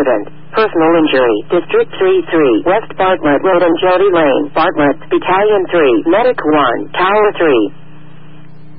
Incident. Personal injury. District 3-3. West Bartlett Road and Jody Lane. Bartlett. Battalion 3. Medic 1. Tower 3.